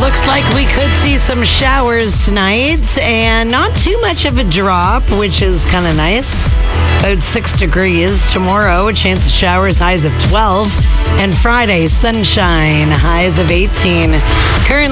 Looks like we could see some showers tonight and not too much of a drop, which is kind of nice. About 6 degrees. Tomorrow, a chance of showers, highs of 12. And Friday, sunshine, highs of 18. Currently